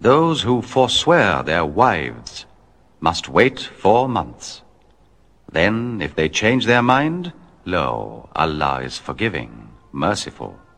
Those who forswear their wives must wait 4 months. Then, if they change their mind, lo, Allah is forgiving, merciful.